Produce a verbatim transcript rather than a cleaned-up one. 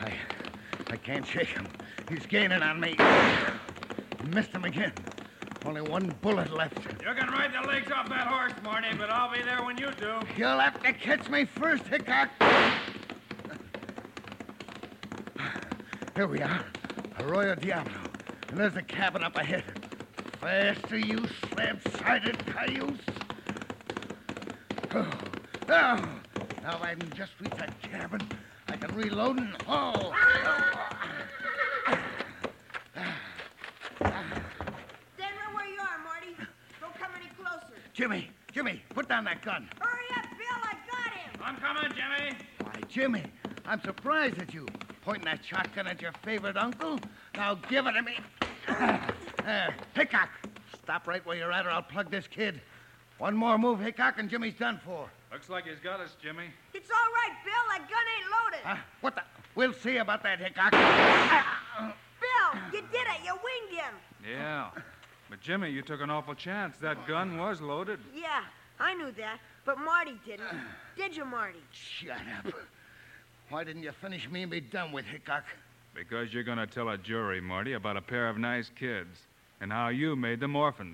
I, I can't shake him. He's gaining on me. Missed him again. Only one bullet left. You can ride the legs off that horse, Marty, but I'll be there when you do. You'll have to catch me first, Hickok. Here we are. Arroyo Diablo. And there's the cabin up ahead. Faster, you slab-sided cayuse. Oh, oh. Now I can just reach that cabin. I can reload and haul. Stay right where you are, Marty. Don't come any closer. Jimmy, Jimmy, put down that gun. Hurry up, Bill. I got him. I'm coming, Jimmy. Why, Jimmy, I'm surprised at you. Pointing that shotgun at your favorite uncle? Now give it to me. uh, Hickok, stop right where you're at or I'll plug this kid. One more move, Hickok, and Jimmy's done for. Looks like he's got us, Jimmy. It's all right, Bill. That gun ain't loaded. Huh? What the? We'll see about that, Hickok. Bill, you did it. You winged him. Yeah. But, Jimmy, you took an awful chance. That gun was loaded. Yeah, I knew that. But Marty didn't. Did you, Marty? Shut up. Why didn't you finish me and be done with, Hickok? Because you're going to tell a jury, Marty, about a pair of nice kids and how you made them orphans.